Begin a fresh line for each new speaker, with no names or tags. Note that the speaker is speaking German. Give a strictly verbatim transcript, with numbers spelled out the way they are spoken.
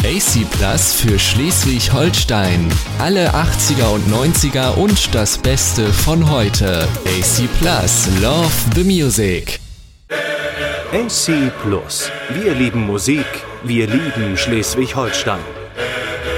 A C Plus für Schleswig-Holstein. Alle achtziger und neunziger und das Beste von heute. A C Plus, love the music.
A C Plus. Wir lieben Musik, wir lieben Schleswig-Holstein.